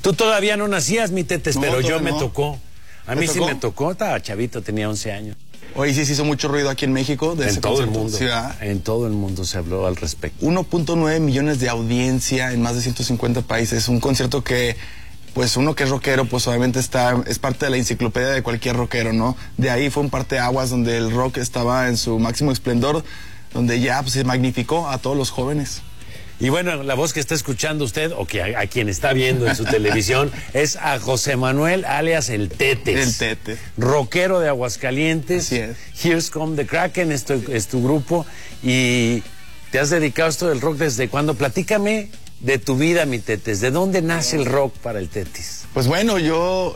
Tú todavía no nacías, mi Tetes, No, pero yo todavía me no. tocó. A mí sí me tocó, estaba chavito, tenía 11 años. Oye, sí se hizo mucho ruido aquí en México. En todo el mundo. Sí, ¿verdad? En todo el mundo se habló al respecto. 1.9 millones de audiencia en más de 150 países. Un concierto que, pues uno que es rockero, pues obviamente es parte de la enciclopedia de cualquier rockero, ¿no? De ahí fue un parteaguas donde el rock estaba en su máximo esplendor, donde ya pues, se magnificó a todos los jóvenes. Y bueno, la voz que está escuchando usted, o que a quien está viendo en su televisión, es a José Manuel, alias El Tetes. El Tetes. Rockero de Aguascalientes. Así es. Here's Come the Kraken, esto es tu grupo. Y te has dedicado a esto del rock desde cuándo. Platícame de tu vida, mi Tetes. ¿De dónde nace el rock para el Tetes? Pues bueno, yo,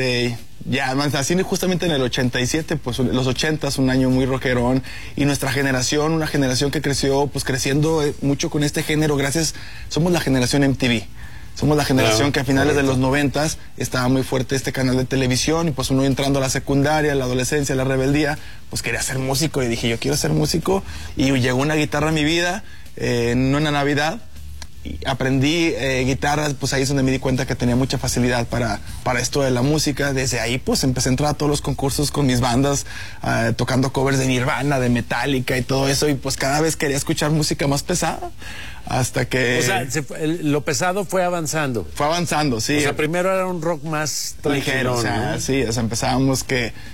ya nací justamente en el 87, pues los 80s, un año muy rockerón, y nuestra generación, una generación que creció, pues creciendo mucho con este género, somos la generación MTV. Somos la generación que a finales de los 90s estaba muy fuerte este canal de televisión, y pues uno entrando a la secundaria, a la adolescencia, a la rebeldía, pues quería ser músico, y dije, yo quiero ser músico, y llegó una guitarra a mi vida, en una Navidad. Y aprendí guitarra, pues ahí es donde me di cuenta que tenía mucha facilidad para esto de la música. Desde ahí pues empecé a entrar a todos los concursos con mis bandas, tocando covers de Nirvana, de Metallica y todo eso, y pues cada vez quería escuchar música más pesada, hasta que... O sea, lo pesado fue avanzando. Fue avanzando, sí. O sea, primero era un rock más ligero, o sea, ¿no? sí, o sea, empezábamos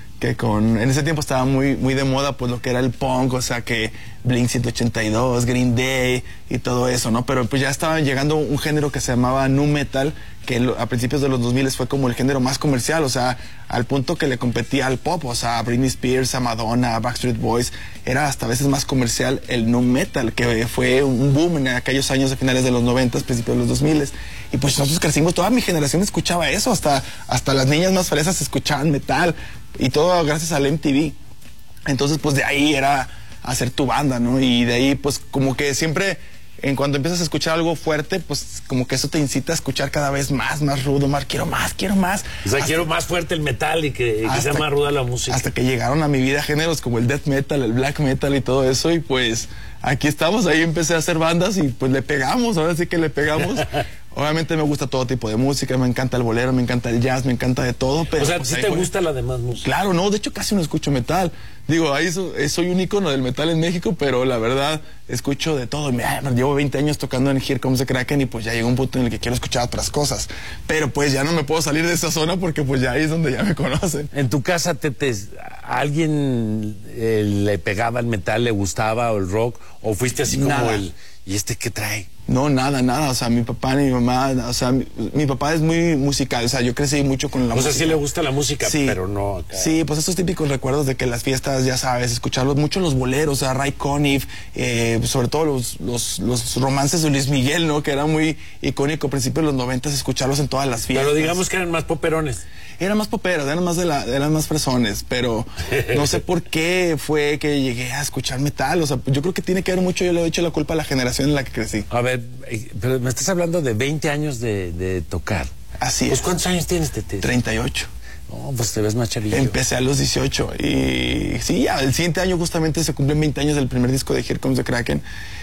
en ese tiempo estaba muy de moda pues lo que era el punk, o sea que Blink-182, Green Day y todo eso, ¿no? Pero pues ya estaba llegando un género que se llamaba nu metal, que a principios de los 2000 fue como el género más comercial, o sea, al punto que le competía al pop, o sea, a Britney Spears, a Madonna, a Backstreet Boys, era hasta a veces más comercial el nu metal, que fue un boom en aquellos años de finales de los 90, principios de los 2000, y pues nosotros crecimos, toda mi generación escuchaba eso, hasta las niñas más fresas escuchaban metal, y todo gracias al MTV. Entonces pues de ahí era hacer tu banda, ¿no? Y de ahí pues como que siempre, en cuando empiezas a escuchar algo fuerte, pues como que eso te incita a escuchar cada vez más rudo, quiero más. O sea, quiero más fuerte el metal y que sea más ruda la música. Hasta que llegaron a mi vida géneros como el death metal, el black metal y todo eso, y pues aquí estamos, ahí empecé a hacer bandas y pues le pegamos, ahora sí que le pegamos. Obviamente me gusta todo tipo de música, me encanta el bolero, me encanta el jazz, me encanta de todo, pero... O sea, pues, ¿sí te gusta la demás música? Claro, no, de hecho casi no escucho metal. Digo, ahí soy un ícono del metal en México, pero la verdad escucho de todo. Llevo 20 años tocando en Here Comes the Kraken y pues ya llegó un punto en el que quiero escuchar otras cosas. Pero pues ya no me puedo salir de esa zona porque pues ya ahí es donde ya me conocen. En tu casa, Tetes, ¿a alguien le pegaba el metal, le gustaba o el rock? ¿O fuiste así como Nada. ¿y este qué trae? No, nada, o sea, mi papá ni mi mamá, o sea, mi papá es muy musical, o sea, yo crecí mucho con la música. O sea, sí le gusta la música, sí, pero no acá. Sí, pues estos típicos recuerdos de que las fiestas, ya sabes, escucharlos mucho los boleros, o sea, Ray Conniff, sobre todo los romances de Luis Miguel, ¿no? Que era muy icónico a principios de los 90, escucharlos en todas las fiestas. Pero digamos que eran más poperones. Eran más poperos, eran más fresones, pero no sé por qué fue que llegué a escuchar metal, o sea, yo creo que tiene que ver mucho, yo le he hecho la culpa a la generación en la que crecí. A ver, pero me estás hablando de 20 años de tocar. Así es. Pues ¿cuántos años tienes, Tetes? 38. No, pues te ves más chavillo. Empecé a los 18 y sí, ya el siguiente año justamente se cumplen 20 años del primer disco de Here Comes the Kraken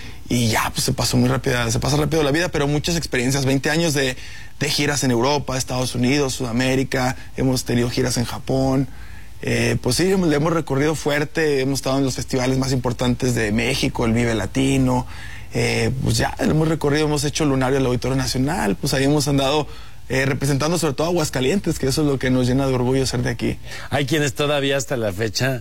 y ya pues se pasó muy rápida, se pasa rápido la vida, pero muchas experiencias, 20 años de giras en Europa, Estados Unidos, Sudamérica, hemos tenido giras en Japón, pues sí, le hemos recorrido fuerte, hemos estado en los festivales más importantes de México, el Vive Latino, pues ya hemos recorrido, hemos hecho Lunario al Auditorio Nacional, pues ahí hemos andado representando sobre todo a Aguascalientes, que eso es lo que nos llena de orgullo ser de aquí. Hay quienes todavía hasta la fecha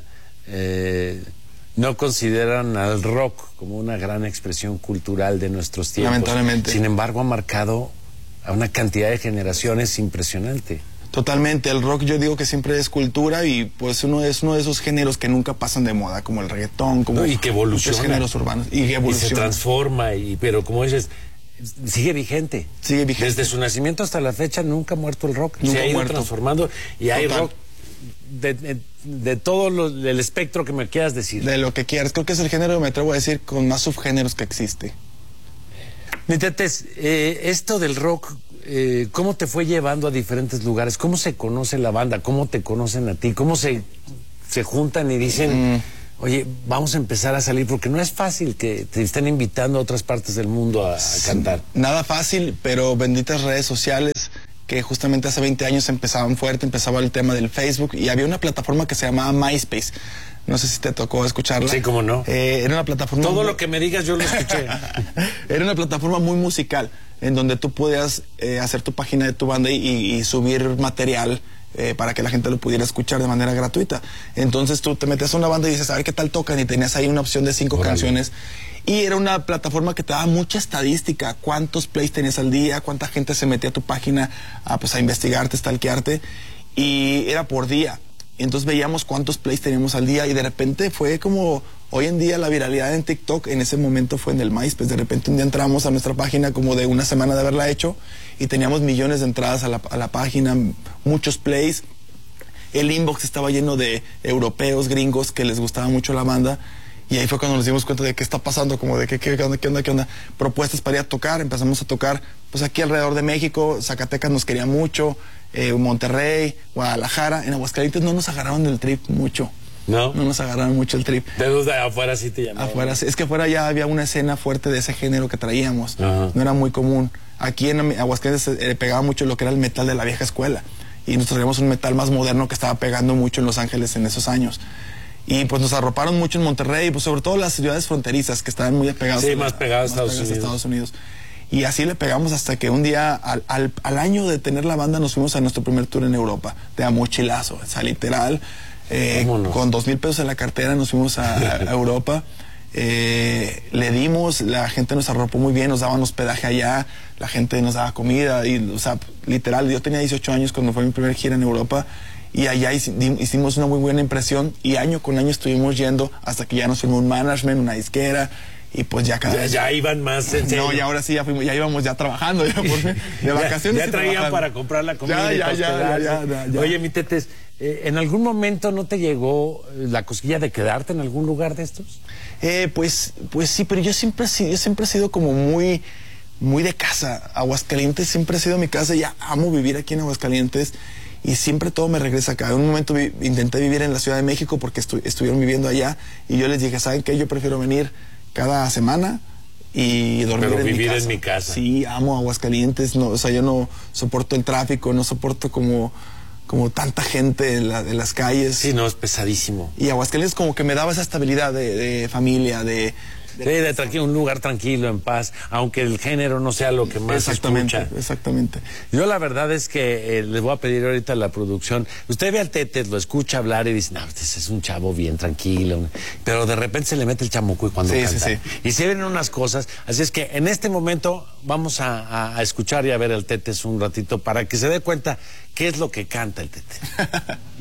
no consideran al rock como una gran expresión cultural de nuestros tiempos. Lamentablemente. Sin embargo, ha marcado a una cantidad de generaciones impresionante. Totalmente, el rock yo digo que siempre es cultura y pues es uno de esos géneros que nunca pasan de moda, como el reggaetón, como y que evoluciona. muchos géneros urbanos. Y que evoluciona. Y se transforma, pero como dices, sigue vigente. Sigue vigente. Desde su nacimiento hasta la fecha nunca ha muerto el rock. Nunca se ha ido muerto. transformando y hay Total. rock de todo el espectro que me quieras decir. De lo que quieras, creo que es el género, me atrevo a decir, con más subgéneros que existe. Mi Tetes, esto del rock, ¿cómo te fue llevando a diferentes lugares? ¿Cómo se conoce la banda? ¿Cómo te conocen a ti? ¿Cómo se juntan y dicen, oye, vamos a empezar a salir? Porque no es fácil que te estén invitando a otras partes del mundo a cantar. Nada fácil, pero benditas redes sociales que justamente hace 20 años empezaban fuerte, empezaba el tema del Facebook y había una plataforma que se llamaba MySpace. No sé si te tocó escucharla. Sí, cómo no. Era una plataforma... Todo lo que me digas yo lo escuché. Era una plataforma muy musical, en donde tú podías hacer tu página de tu banda y subir material para que la gente lo pudiera escuchar de manera gratuita. Entonces tú te metías a una banda y dices, a ver qué tal tocan, y tenías ahí una opción de 5 canciones. Y era una plataforma que te daba mucha estadística, cuántos plays tenías al día, cuánta gente se metía a tu página a investigarte, stalkearte, y era por día. Entonces veíamos cuántos plays teníamos al día y de repente fue como hoy en día la viralidad en TikTok. En ese momento fue en el MySpace. De repente un día entramos a nuestra página como de una semana de haberla hecho y teníamos millones de entradas a la página, muchos plays. El inbox estaba lleno de europeos, gringos que les gustaba mucho la banda. Y ahí fue cuando nos dimos cuenta de qué está pasando, como de qué onda. Propuestas para ir a tocar, empezamos a tocar pues aquí alrededor de México. Zacatecas nos quería mucho, Monterrey, Guadalajara. En Aguascalientes no nos agarraron del trip mucho. ¿No? No nos agarraron mucho el trip. De afuera sí te llamaban. Afuera, es que afuera ya había una escena fuerte de ese género que traíamos. Ajá. No era muy común. Aquí en Aguascalientes pegaba mucho lo que era el metal de la vieja escuela. Y nosotros traíamos un metal más moderno que estaba pegando mucho en Los Ángeles en esos años. Y pues nos arroparon mucho en Monterrey, pues sobre todo las ciudades fronterizas que estaban muy pegadas. Sí, más pegadas a Estados Unidos. Y así le pegamos hasta que un día, al año de tener la banda, nos fuimos a nuestro primer tour en Europa, de a mochilazo, o sea, literal, con 2,000 pesos en la cartera nos fuimos a Europa. Le dimos, la gente nos arropó muy bien, nos daban hospedaje allá, la gente nos daba comida, y, o sea, literal, yo tenía 18 años cuando fue mi primer gira en Europa. Y allá hicimos una muy buena impresión y año con año estuvimos yendo hasta que ya nos firmó un management, una disquera y pues ya cada vez... Ya iban más en serio. No, y ahora sí ya íbamos ya trabajando, ya por fin, de vacaciones. Ya traían para comprar la comida y ya. Oye, mi Tetes, ¿en algún momento no te llegó la cosquilla de quedarte en algún lugar de estos? Pues sí, pero yo siempre he sido como muy de casa. Aguascalientes siempre ha sido mi casa, ya amo vivir aquí en Aguascalientes. Y siempre todo me regresa acá. En un momento intenté vivir en la Ciudad de México porque estuvieron viviendo allá. Y yo les dije, ¿saben qué? Yo prefiero venir cada semana y dormir vivir en mi casa. Sí, amo Aguascalientes. No, o sea, yo no soporto el tráfico, no soporto como tanta gente en las calles. Sí, no, es pesadísimo. Y Aguascalientes como que me daba esa estabilidad de familia, un lugar tranquilo, en paz, aunque el género no sea lo que más se escucha. Exactamente. Yo la verdad es que les voy a pedir ahorita a la producción, usted ve al Tetes, lo escucha hablar y dice, no, este es un chavo bien tranquilo, pero de repente se le mete el chamuco y cuando canta. Sí. Y se ven unas cosas, así es que en este momento vamos a escuchar y a ver al Tetes un ratito para que se dé cuenta qué es lo que canta el Tetes.